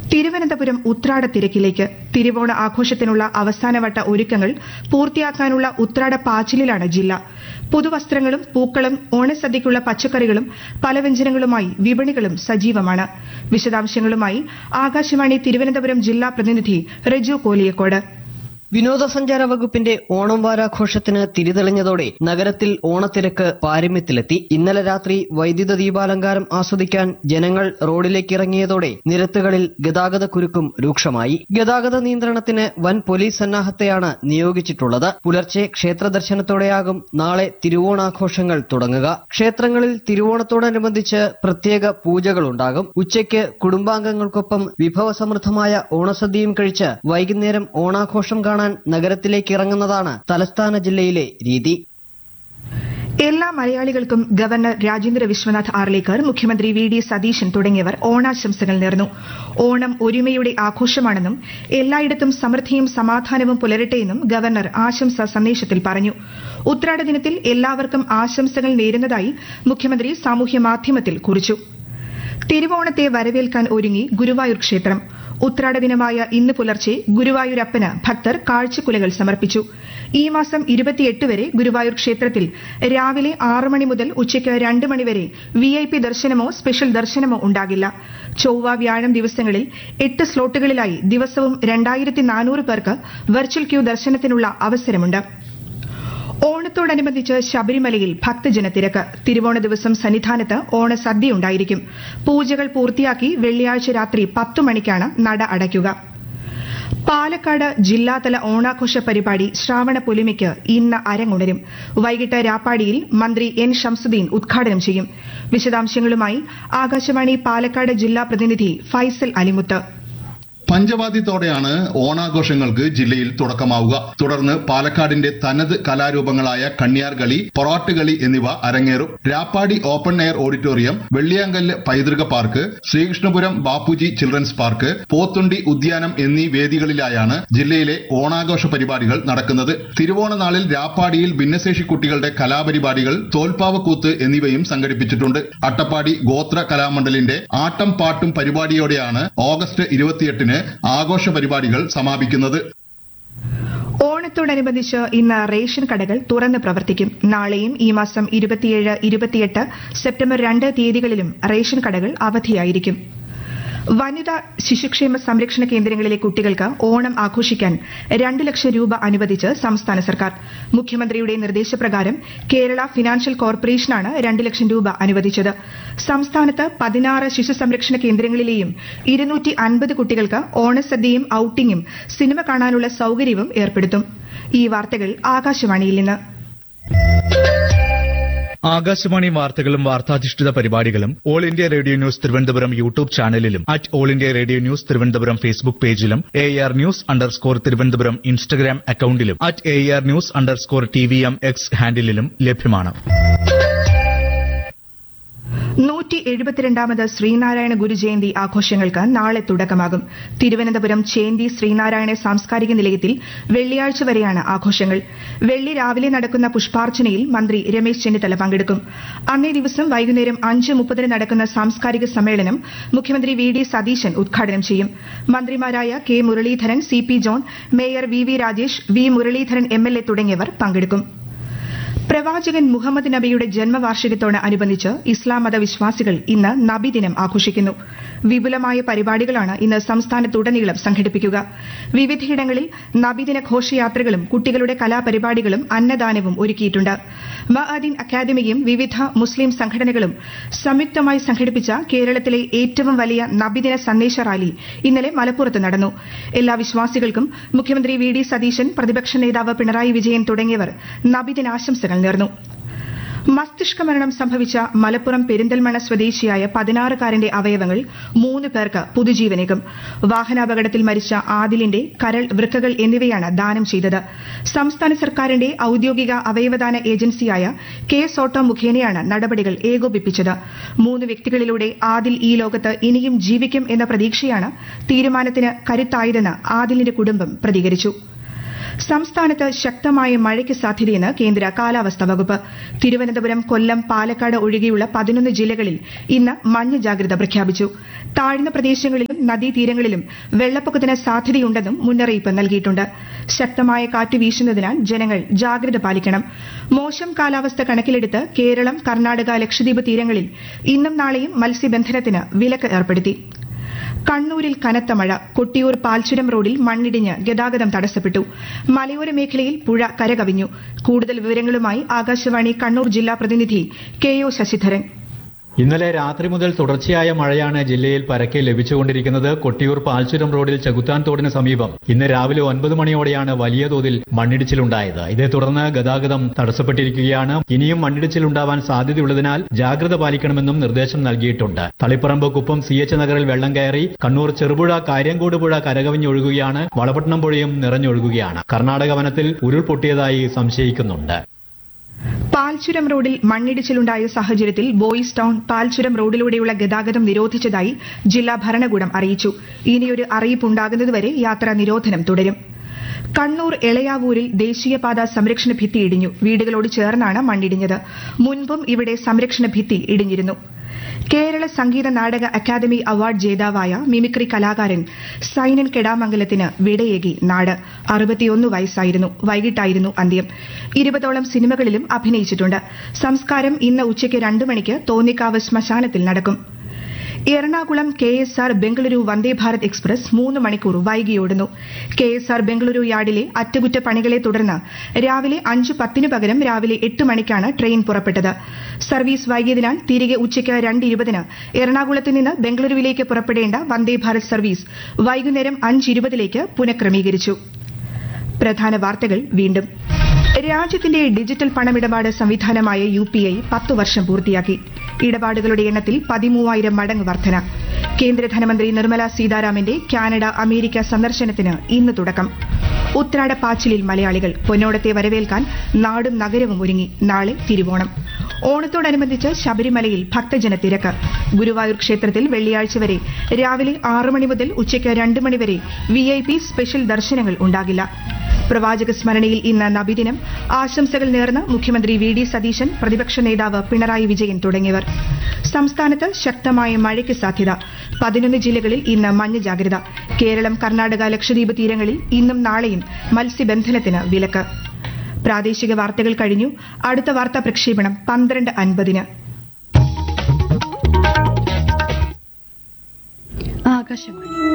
തിരുവനന്തപുരം ഉത്രാട തിരക്കിലേക്ക്. തിരുവോണ ആഘോഷത്തിനുള്ള അവസാനവട്ട ഒരുക്കങ്ങൾ പൂർത്തിയാക്കാനുള്ള ഉത്രാട പാച്ചിലിലാണ് ജില്ല. പുതുവസ്ത്രങ്ങളും പൂക്കളും ഓണസദ്യയ്ക്കുള്ള പച്ചക്കറികളും പലവ്യഞ്ജനങ്ങളുമായി വിപണികളും സജീവമാണ്. വിശദാംശങ്ങളുമായി ആകാശവാണി തിരുവനന്തപുരം ജില്ലാ പ്രതിനിധി റജു കോലിയക്കോട്. വിനോദസഞ്ചാര വകുപ്പിന്റെ ഓണം വാരാഘോഷത്തിന് തിരിതെളിഞ്ഞതോടെ നഗരത്തിൽ ഓണത്തിരക്ക് പാരമ്യത്തിലെത്തി. ഇന്നലെ രാത്രി വൈദ്യുത ദീപാലങ്കാരം ആസ്വദിക്കാൻ ജനങ്ങൾ റോഡിലേക്കിറങ്ങിയതോടെ നിരത്തുകളിൽ ഗതാഗതക്കുരുക്കും രൂക്ഷമായി. ഗതാഗത നിയന്ത്രണത്തിന് വൻ പോലീസ് സന്നാഹത്തെയാണ് നിയോഗിച്ചിട്ടുള്ളത്. പുലർച്ചെ ക്ഷേത്ര ദർശനത്തോടെയാകും നാളെ തിരുവോണാഘോഷങ്ങൾ തുടങ്ങുക. ക്ഷേത്രങ്ങളിൽ തിരുവോണത്തോടനുബന്ധിച്ച് പ്രത്യേക പൂജകളുണ്ടാകും. ഉച്ചയ്ക്ക് കുടുംബാംഗങ്ങൾക്കൊപ്പം വിഭവസമൃദ്ധമായ ഓണസദ്യയും കഴിച്ച് വൈകുന്നേരം ഓണാഘോഷം കാണാൻ നഗരത്തിലേക്ക് ഇറങ്ങുന്നതാണ് തലസ്ഥാന ജില്ലയിലെ രീതി. എല്ലാ മലയാളികൾക്കും ഗവർണർ രാജേന്ദ്ര വിശ്വനാഥ് ആർലേക്കർ, മുഖ്യമന്ത്രി വി ഡി സതീശൻ തുടങ്ങിയവർ ഓണാശംസകൾ നേർന്നു. ഓണം ഒരുമയുടെ ആഘോഷമാണെന്നും എല്ലായിടത്തും സമൃദ്ധിയും സമാധാനവും പുലരട്ടെയെന്നും ഗവർണർ ആശംസാ സന്ദേശത്തിൽ പറഞ്ഞു. ഉത്രാട ദിനത്തിൽ എല്ലാവർക്കും ആശംസകൾ നേരുന്നതായി മുഖ്യമന്ത്രി സാമൂഹ്യമാധ്യമത്തിൽ കുറിച്ചു. തിരുവോണത്തെ വരവേൽക്കാൻ ഒരുങ്ങി ഗുരുവായൂർ ക്ഷേത്രം. ഉത്രാട ദിനമായ ഇന്ന് പുലർച്ചെ ഗുരുവായൂരപ്പന് ഭക്തർ കാഴ്ചക്കുലകൾ സമർപ്പിച്ചു. ഈ മാസം 28 വരെ ഗുരുവായൂർ ക്ഷേത്രത്തിൽ രാവിലെ 6 മണി മുതൽ ഉച്ചയ്ക്ക് 2 മണി വരെ VIP ദർശനമോ സ്പെഷ്യൽ ദർശനമോ ഉണ്ടാകില്ല. ചൊവ്വ വ്യാഴം ദിവസങ്ങളിൽ 8 സ്ലോട്ടുകളിലായി ദിവസവും 2400 പേർക്ക് വെർച്വൽ ക്യൂ ദർശനത്തിനുള്ള അവസരമുണ്ട്. ഓണത്തോടനുബന്ധിച്ച് ശബരിമലയിൽ ഭക്തജനത്തിരക്ക്. തിരുവോണ ദിവസം സന്നിധാനത്ത് ഓണസദ്യ ഉണ്ടായിരിക്കും. പൂജകൾ പൂർത്തിയാക്കി വെള്ളിയാഴ്ച രാത്രി 10 മണിക്കാണ് നട അടയ്ക്കുക. പാലക്കാട് ജില്ലാതല ഓണാഘോഷ പരിപാടി ശ്രാവണ പൊലിമയ്ക്ക് ഇന്ന് അരങ്ങുണരും. വൈകിട്ട് രാപ്പാടിയിൽ മന്ത്രി എൻ ഷംസുദ്ദീൻ ഉദ്ഘാടനം ചെയ്യും. വിശദാംശങ്ങളുമായി ആകാശവാണി പാലക്കാട് ജില്ലാ പ്രതിനിധി ഫൈസൽ അലിമുത്ത്. പഞ്ചവാദ്യത്തോടെയാണ് ഓണാഘോഷങ്ങൾക്ക് ജില്ലയിൽ തുടക്കമാവുക. തുടർന്ന് പാലക്കാടിന്റെ തനത് കലാരൂപങ്ങളായ കണ്യാർകളി, പൊറാട്ടുകളി എന്നിവ അരങ്ങേറും. രാപ്പാടി ഓപ്പൺ എയർ ഓഡിറ്റോറിയം, വെള്ളിയാങ്കല്ല് പൈതൃക park, Sreekrishnapuram Bapuji children's park, Pothundi ഉദ്യാനം എന്നീ വേദികളിലായാണ് ജില്ലയിലെ ഓണാഘോഷ പരിപാടികൾ നടക്കുന്നത്. തിരുവോണ നാളിൽ രാപ്പാടിയിൽ ഭിന്നശേഷി കുട്ടികളുടെ കലാപരിപാടികൾ, തോൽപ്പാവക്കൂത്ത് എന്നിവയും സംഘടിപ്പിച്ചിട്ടുണ്ട്. അട്ടപ്പാടി ഗോത്ര കലാമണ്ഡലിന്റെ ആട്ടം പാട്ടും പരിപാടിയോടെയാണ് ഓഗസ്റ്റ് 28-ന് ആഘോഷ പരിപാടികൾ സമാപിക്കുന്നത്. ഓണത്തോടനുബന്ധിച്ച് ഇന്ന് റേഷൻ കടകൾ തുറന്ന് പ്രവർത്തിക്കും. നാളെയും ഈ മാസം 27, 28, സെപ്റ്റംബർ 2 തീയതികളിലും റേഷൻ കടകൾ അവധിയായിരിക്കും. വനിതാ ശിശുക്ഷേമ സംരക്ഷണ കേന്ദ്രങ്ങളിലെ കുട്ടികൾക്ക് ഓണം ആഘോഷിക്കാൻ 2 ലക്ഷം രൂപ അനുവദിച്ച് സംസ്ഥാന സർക്കാർ. മുഖ്യമന്ത്രിയുടെ നിർദ്ദേശപ്രകാരം കേരള ഫിനാൻഷ്യൽ കോർപ്പറേഷനാണ് 2 ലക്ഷം രൂപ അനുവദിച്ചത്. സംസ്ഥാനത്ത് 16 ശിശു സംരക്ഷണ കേന്ദ്രങ്ങളിലെയും 250 കുട്ടികൾക്ക് ഓണസദ്യയും ഔട്ടിംഗും സിനിമ കാണാനുള്ള സൌകര്യവും ഏർപ്പെടുത്തും. ഈ വാർത്തകൾ ആകാശവാണിയിൽ നിന്ന്. ആകാശവാണി വാർത്തകളും വാർത്താധിഷ്ഠിത പരിപാടികളും all India radio news Thiruvananthapuram YouTube ചാനലിലും all India radio news Thiruvananthapuram Facebook പേജിലും AR News_ തിരുവനന്തപുരം ഇൻസ്റ്റഗ്രാം അക്കൌണ്ടിലും AR News_TVM X ഹാൻഡിലും ലഭ്യമാണ്. 172ാമത് ശ്രീനാരായണ ഗുരുജയന്തി ആഘോഷങ്ങൾക്ക് നാളെ തുടക്കമാകും. തിരുവനന്തപുരം ചേന്തി ശ്രീനാരായണ സാംസ്കാരിക നിലയത്തിൽ വെള്ളിയാഴ്ച വരെയാണ് ആഘോഷങ്ങൾ. വെള്ളി രാവിലെ നടക്കുന്ന പുഷ്പാർച്ചനയിൽ മന്ത്രി രമേശ് ചെന്നിത്തല പങ്കെടുക്കും. അന്നേ ദിവസം വൈകുന്നേരം 5:30 നടക്കുന്ന സാംസ്കാരിക സമ്മേളനം മുഖ്യമന്ത്രി വി ഡി സതീശൻ ഉദ്ഘാടനം ചെയ്യും. മന്ത്രിമാരായ K Muraleedharan, CP John, mayor VV Rajesh, V Muraleedharan MLA തുടങ്ങിയവർ പങ്കെടുക്കും. പ്രവാചകൻ മുഹമ്മദ് നബിയുടെ ജന്മവാർഷികത്തോടനുബന്ധിച്ച് ഇസ്ലാം മത വിശ്വാസികൾ ഇന്ന് നബിദിനം ആഘോഷിക്കുന്നു. വിപുലമായ പരിപാടികളാണ് ഇന്ന് സംസ്ഥാനത്തുടനീളം സംഘടിപ്പിക്കുക. വിവിധയിടങ്ങളിൽ നബിദിന ഘോഷയാത്രകളും കുട്ടികളുടെ കലാപരിപാടികളും അന്നദാനവും ഒരുക്കിയിട്ടുണ്ട്. മഅദീൻ അക്കാദമിയും വിവിധ മുസ്ലിം സംഘടനകളും സംയുക്തമായി സംഘടിപ്പിച്ച കേരളത്തിലെ ഏറ്റവും വലിയ നബിദിന സന്ദേശ റാലി ഇന്നലെ മലപ്പുറത്ത് നടന്നു. എല്ലാ വിശ്വാസികൾക്കും മുഖ്യമന്ത്രി വി ഡി സതീശൻ, പ്രതിപക്ഷ നേതാവ് പിണറായി വിജയൻ തുടങ്ങിയവർ നബിദിനാശംസകൾ നേർന്നു. മസ്തിഷ്ക മരണം സംഭവിച്ച മലപ്പുറം പെരിന്തൽമണ്ണ സ്വദേശിയായ 16-കാരന്റെ അവയവങ്ങൾ 3 പേർക്ക് പുതുജീവനേകും. വാഹനാപകടത്തിൽ മരിച്ച ആദിലിന്റെ കരൾ, വൃക്കകൾ എന്നിവയാണ് ദാനം ചെയ്തത്. സംസ്ഥാന സർക്കാരിന്റെ ഔദ്യോഗിക അവയവദാന ഏജൻസിയായ KSOTO മുഖേനയാണ് നടപടികൾ ഏകോപിപ്പിച്ചത്. 3 വ്യക്തികളിലൂടെ ആദിൽ ഈ ലോകത്ത് ഇനിയും ജീവിക്കും എന്ന പ്രതീക്ഷയാണ് തീരുമാനത്തിന് കരുത്തായതെന്ന് ആദിലിന്റെ കുടുംബം പ്രതികരിച്ചു. സംസ്ഥാനത്ത് ശക്തമായ മഴയ്ക്ക് സാധ്യതയെന്ന് കേന്ദ്ര കാലാവസ്ഥാ വകുപ്പ്. തിരുവനന്തപുരം, കൊല്ലം, പാലക്കാട് ഒഴികെയുള്ള 11 ജില്ലകളിൽ ഇന്ന് മഞ്ഞ ജാഗ്രത പ്രഖ്യാപിച്ചു. താഴ്ന്ന പ്രദേശങ്ങളിലും നദീതീരങ്ങളിലും വെള്ളപ്പൊക്കത്തിന് സാധ്യതയുണ്ടെന്നും മുന്നറിയിപ്പ് നൽകിയിട്ടുണ്ട്. ശക്തമായ കാറ്റ് വീശുന്നതിനാൽ ജനങ്ങൾ ജാഗ്രത പാലിക്കണം. മോശം കാലാവസ്ഥ കണക്കിലെടുത്ത് കേരളം, കർണാടക, ലക്ഷദ്വീപ് തീരങ്ങളിൽ ഇന്നും നാളെയും മത്സ്യബന്ധനത്തിന് വിലക്ക് ഏർപ്പെടുത്തി. കണ്ണൂരിൽ കനത്ത മഴ. കൊട്ടിയൂർ പാൽച്ചുരം റോഡിൽ മണ്ണിടിഞ്ഞ് ഗതാഗതം തടസ്സപ്പെട്ടു. മലയോര മേഖലയിൽ പുഴ കരകവിഞ്ഞു. കൂടുതൽ വിവരങ്ങളുമായി ആകാശവാണി കണ്ണൂർ ജില്ലാ പ്രതിനിധി കെ.ഒ. ശശിധരൻ. ഇന്നലെ രാത്രി മുതൽ തുടർച്ചയായ മഴയാണ് ജില്ലയിൽ പരക്കെ ലഭിച്ചുകൊണ്ടിരിക്കുന്നത്. കൊട്ടിയൂർ പാൽച്ചുരം റോഡിൽ ചെകുത്താൻ തോടിന് സമീപം ഇന്ന് രാവിലെ 9 മണിയോടെയാണ് വലിയ തോതിൽ മണ്ണിടിച്ചിലുണ്ടായത്. ഇതേ തുടർന്ന് ഗതാഗതം തടസ്സപ്പെട്ടിരിക്കുകയാണ്. ഇനിയും മണ്ണിടിച്ചിലുണ്ടാവാൻ സാധ്യതയുള്ളതിനാൽ ജാഗ്രത പാലിക്കണമെന്നും നിർദ്ദേശം നൽകിയിട്ടുണ്ട്. തളിപ്പറമ്പ്, കുപ്പം, CH നഗറിൽ വെള്ളം കയറി. കണ്ണൂർ ചെറുപുഴ, കാര്യങ്കോട് പുഴ കരകവിഞ്ഞൊഴുകുകയാണ്. വളപട്ടണം പുഴയും നിറഞ്ഞൊഴുകുകയാണ്. കർണാടക വനത്തിൽ ഉരുൾപൊട്ടിയതായി സംശയിക്കുന്നുണ്ട്. പാൽച്ചുരം റോഡിൽ മണ്ണിടിച്ചിലുണ്ടായ സാഹചര്യത്തിൽ ബോയ്സ് ടൌൺ, പാൽച്ചുരം റോഡിലൂടെയുള്ള ഗതാഗതം നിരോധിച്ചതായി ജില്ലാ ഭരണകൂടം അറിയിച്ചു. ഇനിയൊരു അറിയിപ്പുണ്ടാകുന്നതുവരെ യാത്രാ നിരോധനം തുടരും. കണ്ണൂർ എളയാവൂരിൽ ദേശീയപാത സംരക്ഷണ ഭിത്തി ഇടിഞ്ഞു. വീടുകളോട് ചേർന്നാണ് മണ്ണിടിഞ്ഞത്. മുൻപും ഇവിടെ സംരക്ഷണ ഭിത്തി ഇടിഞ്ഞിരുന്നു. കേരള സംഗീത നാടക അക്കാദമി അവാർഡ് ജേതാവായ മിമിക്രി കലാകാരൻ സൈനൻ കെടാമംഗലത്തിന് വിടയേകി നാട്. 61 വയസ്സായിരുന്നു. വൈകിട്ടായിരുന്നു അന്ത്യം. 20ഓളം സിനിമകളിലും അഭിനയിച്ചിട്ടുണ്ട്. സംസ്കാരം ഇന്ന് ഉച്ചയ്ക്ക് 2 മണിക്ക് തോന്നിക്കാവ് ശ്മശാനത്തിൽ നടക്കും. എറണാകുളം KSR ബംഗളൂരു വന്ദേ ഭാരത് എക്സ്പ്രസ് 3 മണിക്കൂർ വൈകിയോടുന്നു. KSR ബംഗളൂരു യാർഡിലെ അറ്റകുറ്റപ്പണികളെ തുടർന്ന് രാവിലെ 5:10 പകരം രാവിലെ 8 മണിക്കാണ് ട്രെയിൻ പുറപ്പെട്ടത്. സർവീസ് വൈകിയതിനാൽ തിരികെ ഉച്ചയ്ക്ക് 2:20 എറണാകുളത്ത് നിന്ന് ബംഗളൂരുവിലേക്ക് പുറപ്പെടേണ്ട വന്ദേ ഭാരത് സർവീസ് വൈകുന്നേരം 5:20 പുനഃക്രമീകരിച്ചു. പ്രധാന വാർത്തകൾ വീണ്ടും. രാജ്യത്തിന്റെ ഡിജിറ്റൽ പണമിടപാട് സംവിധാനമായ UPI 10 വർഷം പൂർത്തിയാക്കി. ഇടപാടുകളുടെ എണ്ണത്തിൽ 13,000 മടങ്ങ് വർധന. കേന്ദ്ര ധനമന്ത്രി നിർമ്മല സീതാരാമന്റെ കാനഡ, അമേരിക്ക സന്ദർശനത്തിന് ഇന്ന് തുടക്കം. ഉത്രാടപ്പാച്ചിലിൽ മലയാളികൾ. പൊന്നോണത്തെ വരവേൽക്കാൻ നാടും നഗരവും ഒരുങ്ങി. നാളെ തിരുവോണം. ഓണത്തോടനുബന്ധിച്ച് ശബരിമലയിൽ ഭക്തജന തിരക്ക്. ഗുരുവായൂർ ക്ഷേത്രത്തിൽ വെള്ളിയാഴ്ച വരെ രാവിലെ 6 മണി മുതൽ ഉച്ചയ്ക്ക് 2 മണി വരെ VIP സ്പെഷ്യൽ ദർശനങ്ങൾ ഉണ്ടാകില്ല. പ്രവാചക സ്മരണയിൽ ഇന്ന് നബിദിനം. ആശംസകൾ നേർന്ന് മുഖ്യമന്ത്രി VD സതീശൻ, പ്രതിപക്ഷ നേതാവ് പിണറായി വിജയൻ തുടങ്ങിയവർ. സംസ്ഥാനത്ത് ശക്തമായ മഴയ്ക്ക് സാധ്യത. 11 ജില്ലകളിൽ ഇന്ന് മഞ്ഞ ജാഗ്രത. കേരളം, കർണാടക, ലക്ഷദ്വീപ് തീരങ്ങളിൽ ഇന്നും നാളെയും മത്സ്യബന്ധനത്തിന് വിലക്ക്. പ്രാദേശിക വാർത്തകൾ കഴിഞ്ഞു. അടുത്ത വാർത്താ പ്രക്ഷേപണം 12:50. ആകാശവാണി.